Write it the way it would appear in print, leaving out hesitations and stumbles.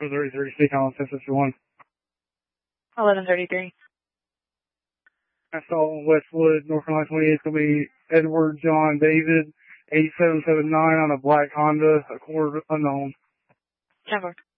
3030, speak on 1061. 1133. That's all in Westwood, North Carolina 28. It's going to be Edward John David, 8779 on a black Honda Accord unknown. 10-4.